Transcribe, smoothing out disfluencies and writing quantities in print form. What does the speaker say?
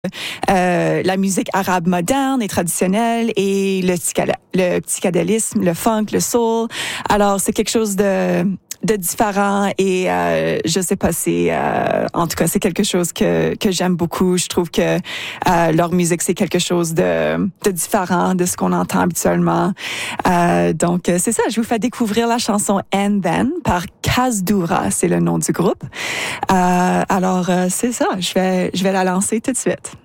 la musique arabe moderne et traditionnelle et le psychédélisme, le funk, le soul. Alors, c'est quelque chose de différent et je sais pas, en tout cas, c'est quelque chose que j'aime beaucoup. Je trouve que leur musique, c'est quelque chose de différent de ce qu'on entend habituellement. Donc, c'est ça. Je vous fais découvrir la chanson And Then par Kazdura, c'est le nom du groupe. Alors, c'est ça. Je vais la lancer tout de suite.